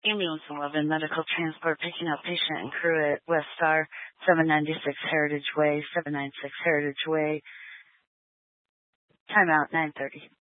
Ambulance 11, medical transport picking up patient and crew at West Star, 796 Heritage Way, 796 Heritage Way. Timeout 9:30.